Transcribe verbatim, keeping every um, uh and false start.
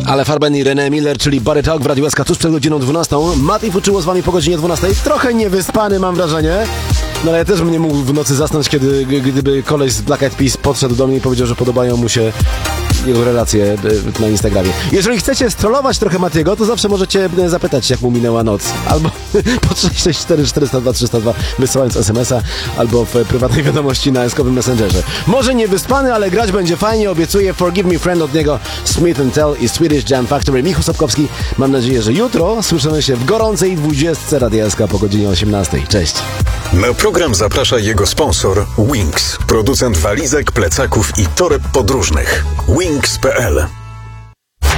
Ale Farben i René Miller, czyli Body Talk w Radiu S K tuż przed godziną dwunastą. Mati Fuczyło z wami po godzinie dwunastej. Trochę niewyspany, mam wrażenie. No ale ja też bym nie mógł w nocy zasnąć, kiedy gdyby koleś z Black Eyed Peas podszedł do mnie i powiedział, że podobają mu się jego relacje na Instagramie. Jeżeli chcecie strollować trochę Matiego, to zawsze możecie zapytać, jak mu minęła noc. Albo pod sześć sześć cztery czterysta dwa trzysta dwa wysyłając es em es a, albo w prywatnej wiadomości na eskowym Messengerze. Może nie wyspany, ale grać będzie fajnie, obiecuję. Forgive Me Friend od niego, Smith and Tell i Swedish Jam Factory. Michał Sapkowski. Mam nadzieję, że jutro słyszymy się w gorącej dwudziestce Radia S K po godzinie osiemnastej. Cześć. Na program zaprasza jego sponsor Wings, producent walizek, plecaków i toreb podróżnych. Wings kropka pe el